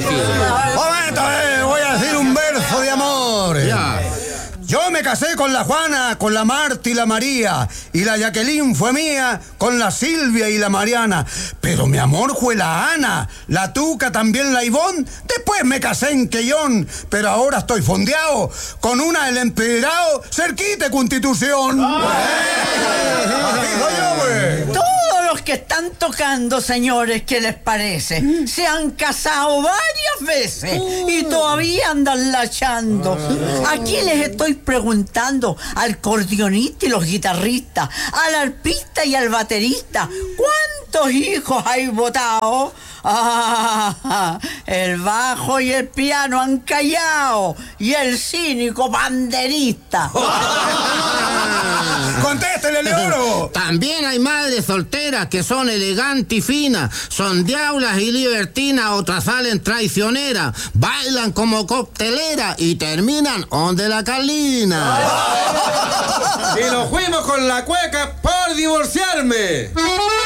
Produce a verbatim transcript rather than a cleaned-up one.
tranquilo. Momento, eh, voy a decir un verso de amor. Ya. Yo me casé con la Juana, con la Marta y la María, y la Jacqueline fue mía, con la Silvia y la Mariana. Pero mi amor fue la Ana, la Tuca, también la Ivonne. Después me casé en Quellón, pero ahora estoy fondeado con una del Empedrado, cerquita de Constitución. Aquí soy yo, güey. Todos los que están tocando, señores, ¿qué les parece? Se han casado varias veces y todavía andan lachando. Aquí les estoy preguntando al acordeonista y los guitarristas, al arpista y al baterista, ¿cuántos hijos hay votado? Ah, el bajo y el piano han callado y el cínico banderista. ¡Contéstele, Leoro! También hay madres solteras que son elegantes y finas, son diablas y libertinas, otras salen traicioneras, bailan como cocteleras y terminan donde la Carlina. Y nos fuimos con la cueca por divorciarme.